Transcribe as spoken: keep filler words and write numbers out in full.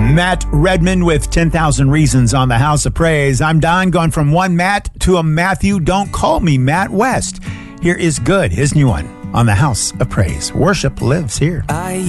Matt Redman with ten thousand Reasons on the House of Praise. I'm Don, going from one Matt to a Matthew. Don't call me Matt West. Here is Good, his new one on the House of Praise. Worship lives here. I